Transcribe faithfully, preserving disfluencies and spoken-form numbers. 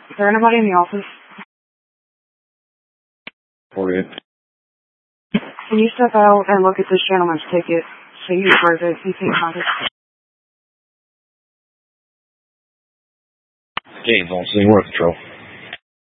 Is there anybody in the office? forty-eight. Can you step out and look at this gentleman's ticket? So you approve it. You think about it. Gaines on scene, work control.